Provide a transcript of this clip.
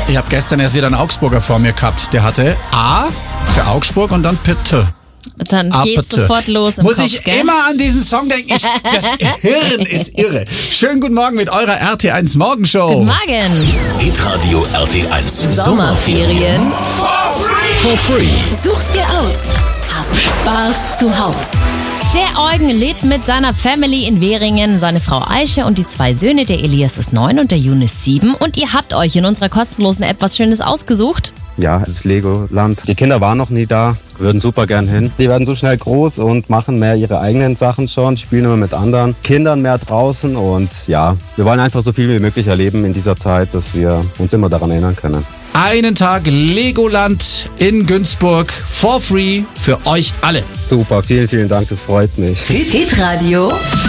Ich habe gestern erst wieder einen Augsburger vor mir gehabt. Der hatte A für Augsburg und dann Pitte. Dann geht's sofort los im Muss Kopf, ich gell? immer an diesen Song denken. Das Hirn ist irre. Schönen guten Morgen mit eurer RT1 Morgenshow. Guten Morgen. Hitradio RT1. Sommerferien. For free. Such's dir aus. Hab Spaß zu Haus. Der Eugen lebt mit seiner Family in Währingen, seine Frau Aische und die 2 Söhne. Der Elias ist 9 und der Jun ist 7. Und ihr habt euch in unserer kostenlosen App was Schönes ausgesucht. Ja, das Legoland. Die Kinder waren noch nie da, würden super gern hin. Die werden so schnell groß und machen mehr ihre eigenen Sachen schon, spielen immer mit anderen Kindern mehr draußen und ja, wir wollen einfach so viel wie möglich erleben in dieser Zeit, dass wir uns immer daran erinnern können. Einen Tag Legoland in Günzburg for free für euch alle. Super, vielen, vielen Dank, das freut mich. Hitradio